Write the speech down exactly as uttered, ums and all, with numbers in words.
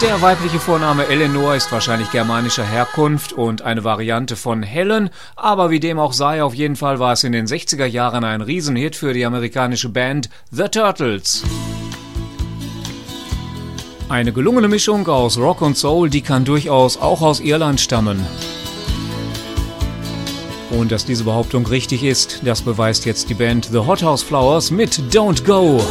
Der weibliche Vorname Eleanor ist wahrscheinlich germanischer Herkunft und eine Variante von Helen, aber wie dem auch sei, auf jeden Fall war es in den sechziger Jahren ein Riesenhit für die amerikanische Band The Turtles. Eine gelungene Mischung aus Rock und Soul, die kann durchaus auch aus Irland stammen. Und dass diese Behauptung richtig ist, das beweist jetzt die Band The Hothouse Flowers mit Don't Go.